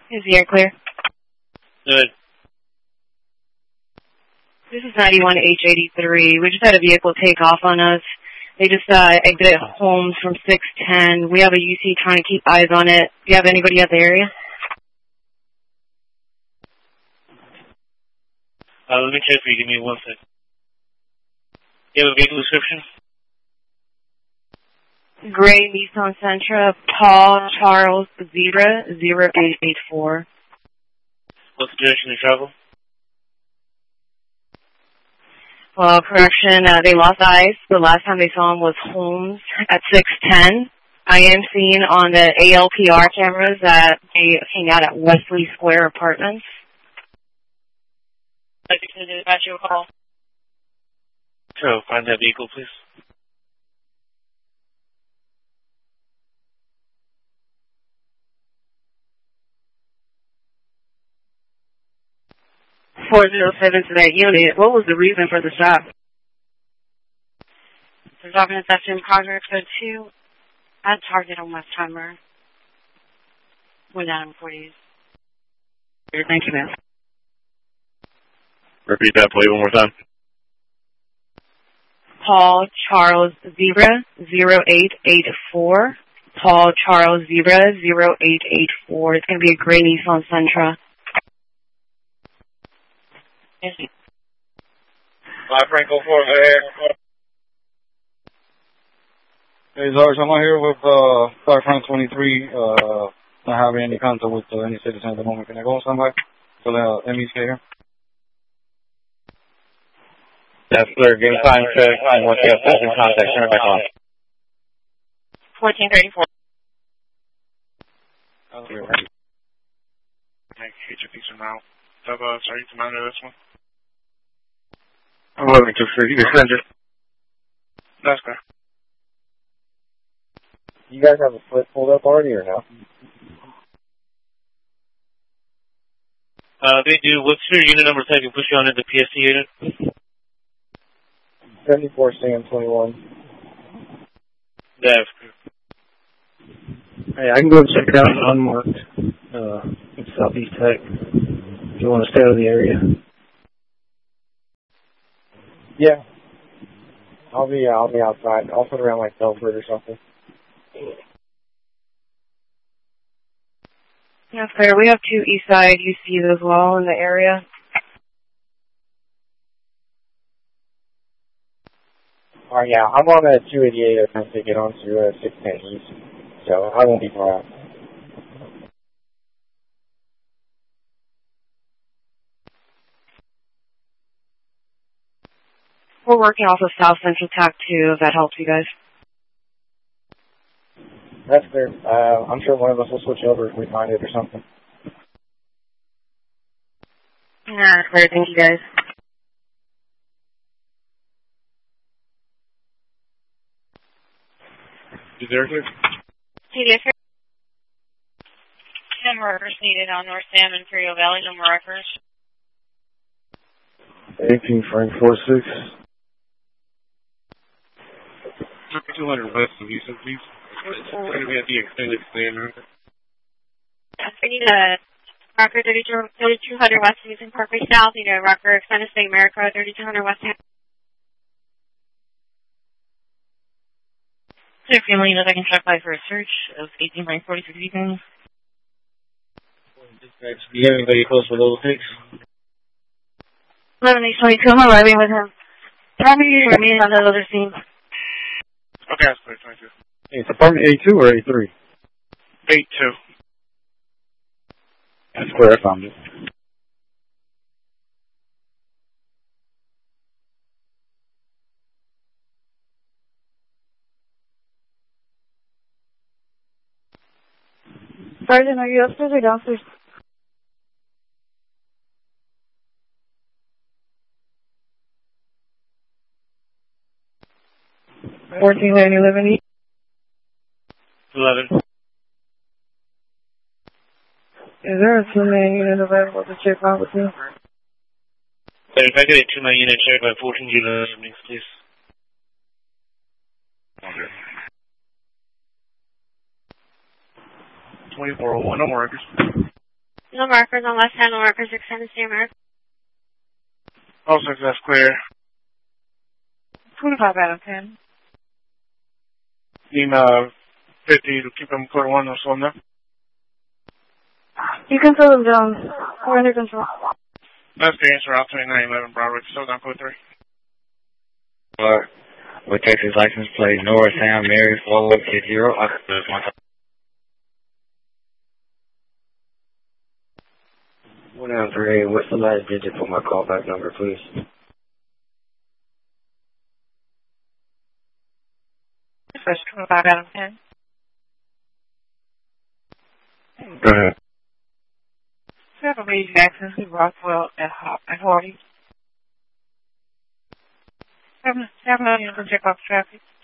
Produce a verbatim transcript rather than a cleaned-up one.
Is the air clear? Good. This is ninety-one H eighty-three. We just had a vehicle take off on us. They just uh, exited Holmes from six ten. We have a U C trying to keep eyes on it. Do you have anybody at the area? Uh, let me check for you. Give me one second. You have a vehicle description? Gray Nissan Sentra, Paul Charles Zebra, zero eight eight four. What's the direction of travel? Well, correction, uh, they lost eyes. The last time they saw him was Holmes at six ten. I am seeing on the A L P R cameras that they hang out at Wesley Square Apartments. I'd like to dispatch you a call. So, find that vehicle, please. four zero seven to that unit. What was the reason for the stop? Resolving a theft in progress code two at Target on Westheimer. Went down in forties. Thank you, ma'am. Repeat that plate one more time. Paul Charles Zebra, zero eight eight four. Paul Charles Zebra, zero eight eight four. It's going to be a gray Nissan Sentra. Five Franco four there. Hey, Zarge, I'm out here with uh, five Franco twenty-three. Uh, not having any contact with uh, any citizen at the moment. Can I go on somebody? So the M E C here. That's clear. Give me time check. And once you have session contact, turn it back on. fourteen thirty-four. Okay, future piece of now. Have uh, sorry to monitor this one. I'm moving to free. You can send it. That's fair. You guys have a split pulled up already or no? Uh, they do. What's your unit number so I can push you on into the P S C unit? seventy-four C M twenty-one. That's good. Hey, I can go check it out unmarked. Uh, it's Southeast Tech. If you want to stay out of the area. Yeah. I'll be, uh, I'll be outside. I'll put around like Belford or something. That's fair. We have two East Side U Cs as well in the area. Oh, yeah. I'm on a two eighty-eight attempt to get onto uh, six ten East, so I won't be far out. We're working off of South Central Tac two, if that helps you guys. That's clear. Uh, I'm sure one of us will switch over if we find it or something. Yeah, clear. Thank you, guys. Is there clear? C D S. Ten workers needed on North Sam Imperial Valley. No more records. eighteen Frank four six. two hundred west of Houston, please. It's going to be at the extended stay in We need a rocker thirty-two hundred West Houston Parkway South. Need a rocker extended stay America thirty-two hundred West. Is there a family that I can check by for a search of eighteen by forty-six Eaton? Do you have anybody close with those six? eleven H twenty-two, I'm arriving with him. Tell me you remain on the other scene. Okay, that's clear, twenty-two. Hey, it's apartment A two or A three? A two. That's where I found it. Sergeant, are you upstairs or downstairs? fourteen nine eleven. eleven. Is there a two-man unit available to check out with you? So if I get a two-man unit check by fourteen July evenings, please. Okay. twenty-four oh one, no more records. No markers on left hand, no markers extended to America. Oh six, that's clear. twenty-five out of ten. Need uh, fifty to keep them clear one or so there. You can fill them down. We're under control. That's the answer. Out twenty-nine eleven Broward. Still down code three. Alright. With Texas license plate Nora Sam Mary four one six zero. One nine three eight. What's the last digit for my callback number, please? First twenty-five out of ten. Go ahead. Seven Lee Jackson to Roswell at Hop at Hardy. Seven seven you can check off traffic.